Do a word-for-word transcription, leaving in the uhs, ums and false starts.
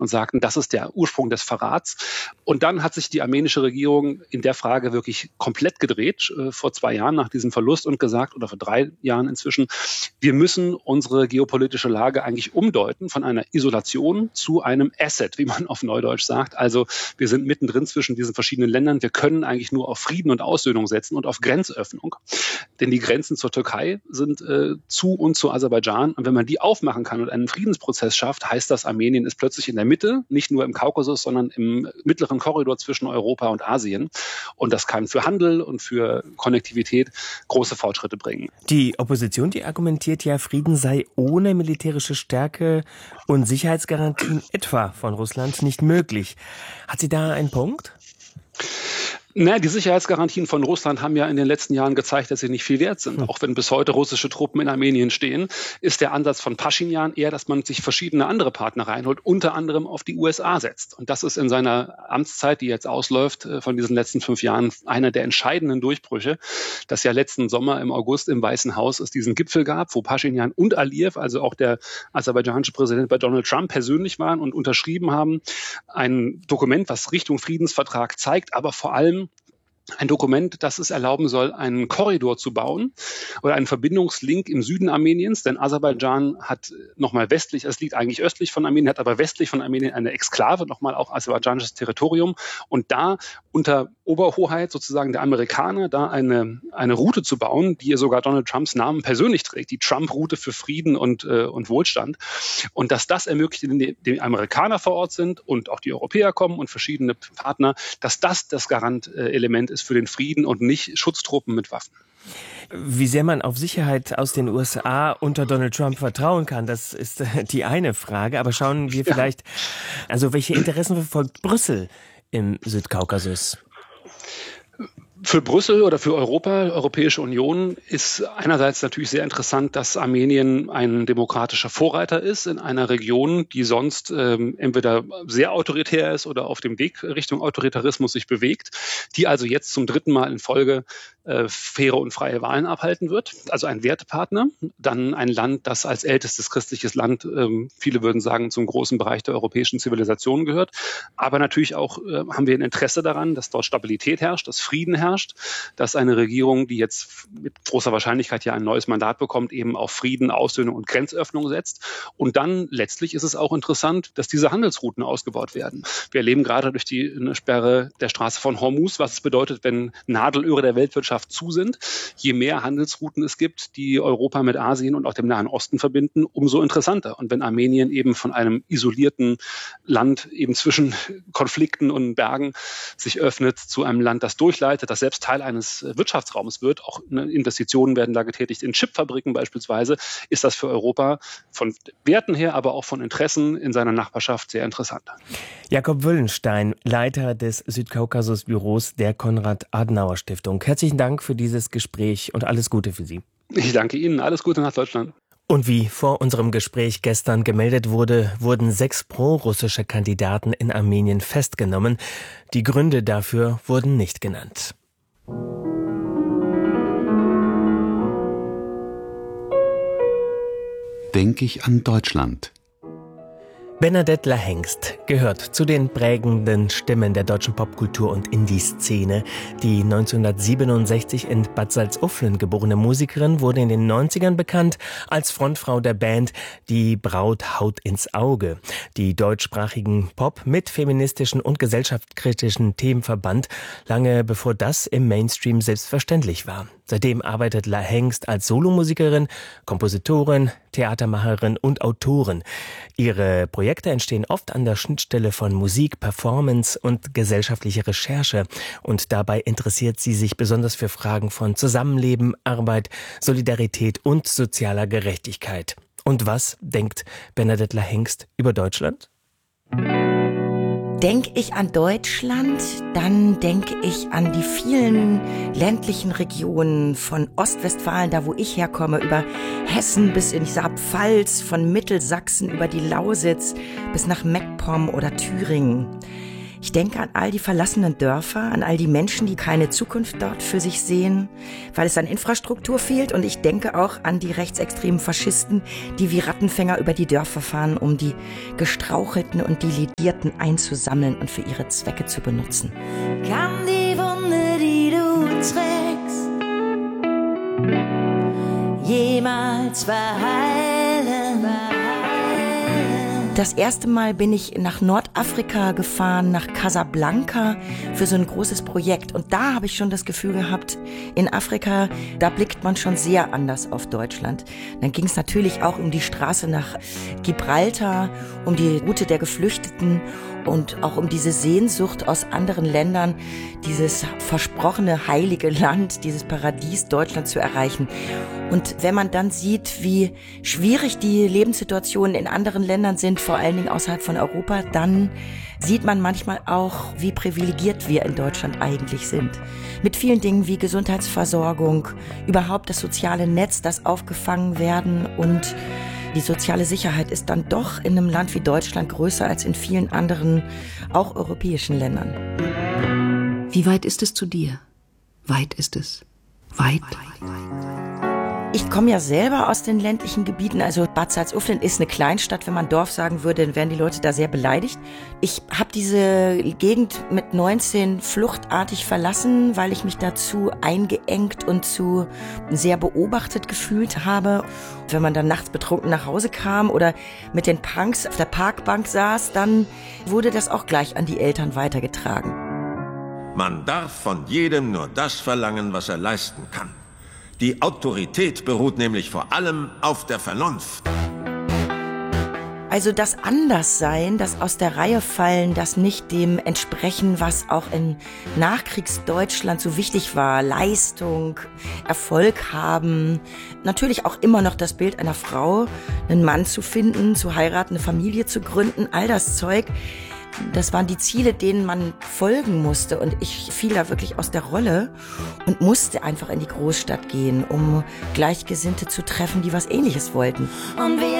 und sagten, das ist der Ursprung des Verrats. Und dann hat sich die armenische Regierung in der Frage wirklich komplett gedreht, äh, vor zwei Jahren nach diesem Verlust und gesagt, oder vor drei Jahren inzwischen, wir müssen unsere geopolitische Lage eigentlich umdeuten von einer Isolation zu einem Asset, wie man auf Neudeutsch sagt. Also wir sind mittendrin zwischen diesen verschiedenen Ländern. Wir können eigentlich nur auf Frieden und Aussöhnung setzen und auf Grenzöffnung. Denn die Grenzen zur Türkei sind äh, zu und zu Aserbaidschan. Und wenn man die aufmachen kann und einen Friedensprozess schafft, heißt das, Armenien ist plötzlich in der Mitte, nicht nur im Kaukasus, sondern im mittleren Korridor zwischen Europa und Asien. Und das kann für Handel und für Konnektivität große Fortschritte bringen. Die Opposition, die argumentiert ja, Frieden sei ohne militärische Stärke und Sicherheitsgarantien etwa von Russland nicht möglich. Hat sie da einen Punkt? Naja, die Sicherheitsgarantien von Russland haben ja in den letzten Jahren gezeigt, dass sie nicht viel wert sind. Auch wenn bis heute russische Truppen in Armenien stehen, ist der Ansatz von Paschinjan eher, dass man sich verschiedene andere Partner reinholt, unter anderem auf die U S A setzt. Und das ist in seiner Amtszeit, die jetzt ausläuft, von diesen letzten fünf Jahren, einer der entscheidenden Durchbrüche, dass ja letzten Sommer im August im Weißen Haus es diesen Gipfel gab, wo Paschinjan und Aliyev, also auch der aserbaidschanische Präsident, bei Donald Trump persönlich waren und unterschrieben haben. Ein Dokument, was Richtung Friedensvertrag zeigt, aber vor allem ein Dokument, das es erlauben soll, einen Korridor zu bauen oder einen Verbindungslink im Süden Armeniens, denn Aserbaidschan hat nochmal westlich, es liegt eigentlich östlich von Armenien, hat aber westlich von Armenien eine Exklave, nochmal auch aserbaidschanisches Territorium, und da unter Oberhoheit sozusagen der Amerikaner da eine, eine Route zu bauen, die sogar Donald Trumps Namen persönlich trägt, die Trump-Route für Frieden und, äh, und Wohlstand. Und dass das ermöglicht, indem die Amerikaner vor Ort sind und auch die Europäer kommen und verschiedene Partner, dass das das Garantelement ist für den Frieden und nicht Schutztruppen mit Waffen. Wie sehr man auf Sicherheit aus den U S A unter Donald Trump vertrauen kann, das ist die eine Frage. Aber schauen wir vielleicht, also welche Interessen verfolgt Brüssel im Südkaukasus? Für Brüssel oder für Europa, Europäische Union, ist einerseits natürlich sehr interessant, dass Armenien ein demokratischer Vorreiter ist in einer Region, die sonst ähm, entweder sehr autoritär ist oder auf dem Weg Richtung Autoritarismus sich bewegt, die also jetzt zum dritten Mal in Folge äh, faire und freie Wahlen abhalten wird. Also ein Wertepartner. Dann ein Land, das als ältestes christliches Land, ähm, viele würden sagen, zum großen Bereich der europäischen Zivilisation gehört. Aber natürlich auch äh, haben wir ein Interesse daran, dass dort Stabilität herrscht, dass Frieden herrscht, dass eine Regierung, die jetzt mit großer Wahrscheinlichkeit ja ein neues Mandat bekommt, eben auf Frieden, Aussöhnung und Grenzöffnung setzt. Und dann letztlich ist es auch interessant, dass diese Handelsrouten ausgebaut werden. Wir erleben gerade durch die Sperre der Straße von Hormuz, was es bedeutet, wenn Nadelöhre der Weltwirtschaft zu sind. Je mehr Handelsrouten es gibt, die Europa mit Asien und auch dem Nahen Osten verbinden, umso interessanter. Und wenn Armenien eben von einem isolierten Land eben zwischen Konflikten und Bergen sich öffnet zu einem Land, das durchleitet, das selbst Teil eines Wirtschaftsraums wird, auch Investitionen werden da getätigt in Chipfabriken beispielsweise, ist das für Europa von Werten her, aber auch von Interessen in seiner Nachbarschaft sehr interessant. Jakob Wüllenstein, Leiter des Südkaukasus-Büros der Konrad-Adenauer-Stiftung. Herzlichen Dank für dieses Gespräch und alles Gute für Sie. Ich danke Ihnen. Alles Gute nach Deutschland. Und wie vor unserem Gespräch gestern gemeldet wurde, wurden sechs prorussische Kandidaten in Armenien festgenommen. Die Gründe dafür wurden nicht genannt. Denk ich an Deutschland. Bernadette Lahengst gehört zu den prägenden Stimmen der deutschen Popkultur- und Indie-Szene. Die neunzehnhundertsiebenundsechzig in Bad Salzuflen geborene Musikerin wurde in den neunzigern bekannt als Frontfrau der Band Die Braut haut ins Auge, die deutschsprachigen Pop mit feministischen und gesellschaftskritischen Themen verband, lange bevor das im Mainstream selbstverständlich war. Seitdem arbeitet Lahengst als Solomusikerin, Kompositorin, Theatermacherin und Autorin. Ihre Projekte entstehen oft an der Schnittstelle von Musik, Performance und gesellschaftlicher Recherche. Und dabei interessiert sie sich besonders für Fragen von Zusammenleben, Arbeit, Solidarität und sozialer Gerechtigkeit. Und was denkt Bernadette Lahengst über Deutschland? Denke ich an Deutschland, dann denke ich an die vielen ländlichen Regionen von Ostwestfalen, da wo ich herkomme, über Hessen bis in die Saarpfalz, von Mittelsachsen über die Lausitz bis nach Meckpomm oder Thüringen. Ich denke an all die verlassenen Dörfer, an all die Menschen, die keine Zukunft dort für sich sehen, weil es an Infrastruktur fehlt. Und ich denke auch an die rechtsextremen Faschisten, die wie Rattenfänger über die Dörfer fahren, um die Gestrauchelten und die Ledierten einzusammeln und für ihre Zwecke zu benutzen. Kann die Wunde, die du trägst, jemals verheilen? Das erste Mal bin ich nach Nordafrika gefahren, nach Casablanca, für so ein großes Projekt. Und da habe ich schon das Gefühl gehabt, in Afrika, da blickt man schon sehr anders auf Deutschland. Dann ging es natürlich auch um die Straße nach Gibraltar, um die Route der Geflüchteten und auch um diese Sehnsucht aus anderen Ländern, dieses versprochene heilige Land, dieses Paradies Deutschland zu erreichen. Und wenn man dann sieht, wie schwierig die Lebenssituationen in anderen Ländern sind, vor allen Dingen außerhalb von Europa, dann sieht man manchmal auch, wie privilegiert wir in Deutschland eigentlich sind. Mit vielen Dingen wie Gesundheitsversorgung, überhaupt das soziale Netz, das aufgefangen werden, und die soziale Sicherheit ist dann doch in einem Land wie Deutschland größer als in vielen anderen, auch europäischen Ländern. Wie weit ist es zu dir? Weit ist es. Weit. Ich komme ja selber aus den ländlichen Gebieten, also Bad Salzuflen ist eine Kleinstadt. Wenn man Dorf sagen würde, dann wären die Leute da sehr beleidigt. Ich habe diese Gegend mit neunzehn fluchtartig verlassen, weil ich mich dazu eingeengt und zu sehr beobachtet gefühlt habe. Wenn man dann nachts betrunken nach Hause kam oder mit den Punks auf der Parkbank saß, dann wurde das auch gleich an die Eltern weitergetragen. Man darf von jedem nur das verlangen, was er leisten kann. Die Autorität beruht nämlich vor allem auf der Vernunft. Also das Anderssein, das aus der Reihe fallen, das nicht dem entsprechen, was auch in Nachkriegsdeutschland so wichtig war. Leistung, Erfolg haben, natürlich auch immer noch das Bild einer Frau, einen Mann zu finden, zu heiraten, eine Familie zu gründen, all das Zeug. Das waren die Ziele, denen man folgen musste, und ich fiel da wirklich aus der Rolle und musste einfach in die Großstadt gehen, um Gleichgesinnte zu treffen, die was Ähnliches wollten. Und wir